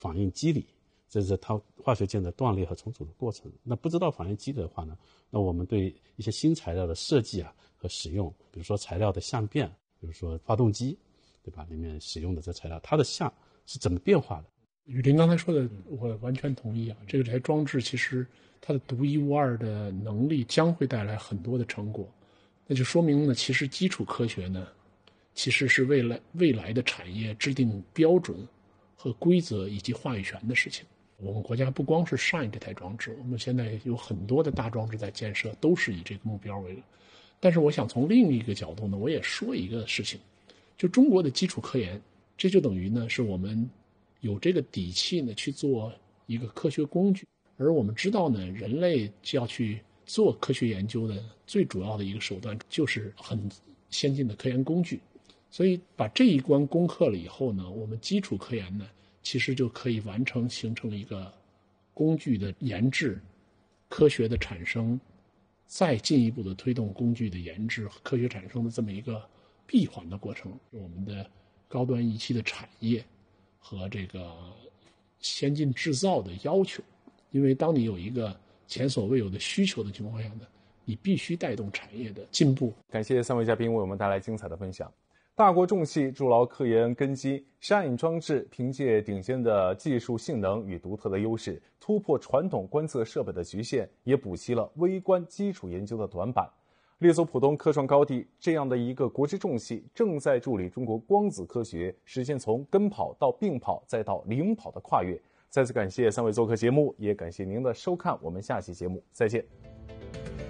仿印机理，这是它化学键的断裂和重组的过程。那不知道仿印机理的话呢，那我们对一些新材料的设计和使用，比如说材料的相变，比如说发动机，对吧？里面使用的这材料，它的相是怎么变化的？ 雨林刚才说的，我完全同意这台装置其实它的独一无二的能力将会带来很多的成果，那就说明呢，其实基础科学呢，其实是未来的产业制定标准和规则以及话语权的事情。我们国家不光是 Shine 这台装置，我们现在有很多的大装置在建设，都是以这个目标为了。但是我想从另一个角度呢，我也说一个事情，就中国的基础科研，这就等于呢是我们有这个底气呢去做一个科学工具。而我们知道呢，人类要去做科学研究的最主要的一个手段就是很先进的科研工具。所以把这一关攻克了以后呢，我们基础科研呢其实就可以完成形成一个工具的研制、科学的产生，再进一步的推动工具的研制和科学产生的这么一个闭环的过程。我们的高端仪器的产业和这个先进制造的要求，因为当你有一个前所未有的需求的情况下呢，你必须带动产业的进步。 感谢3位嘉宾为我们带来精彩的分享。大国重器筑牢科研根基，Shine装置凭借顶尖的技术性能与独特的优势，突破传统观测设备的局限，也补齐了微观基础研究的短板。立足浦东科创高地这样的一个国之重器，正在助力中国光子科学实现从跟跑到并跑再到领跑的跨越。再次感谢3位做客节目，也感谢您的收看，我们下期节目再见。